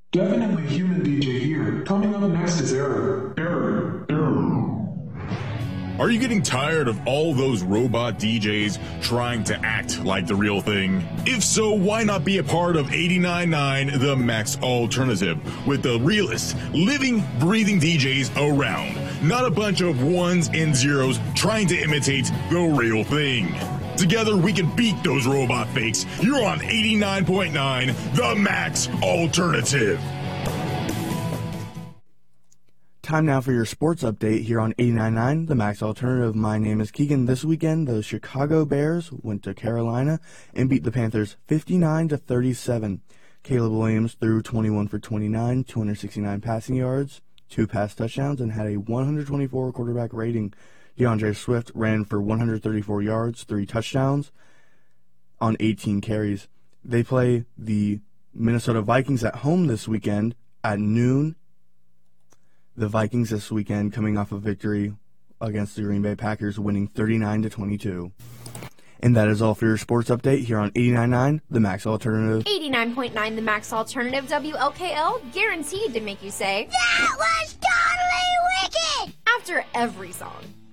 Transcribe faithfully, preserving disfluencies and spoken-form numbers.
Definitely human D J here. Coming up next is Error. Error. Error. Are you getting tired of all those robot D Js trying to act like the real thing? If so, why not be a part of eighty-nine point nine The Max Alternative with the realest, living, breathing D Js around. Not a bunch of ones and zeros trying to imitate the real thing. Together we can beat those robot fakes. You're on eighty-nine point nine The Max Alternative. Time now for your sports update here on eighty-nine point nine The Max Alternative. My name is Keegan. This weekend, the Chicago Bears went to Carolina and beat the Panthers fifty-nine to thirty-seven. Caleb Williams threw twenty-one for twenty-nine, two hundred sixty-nine passing yards, two pass touchdowns, and had a one hundred twenty-four quarterback rating. DeAndre Swift ran for one hundred thirty-four yards, three touchdowns on eighteen carries. They play the Minnesota Vikings at home this weekend at noon. The Vikings this weekend coming off a victory against the Green Bay Packers, winning thirty-nine to twenty-two. And that is all for your sports update here on eighty-nine point nine The Max Alternative. eighty-nine point nine The Max Alternative, W L K L, guaranteed to make you say, "That was totally wicked!" after every song.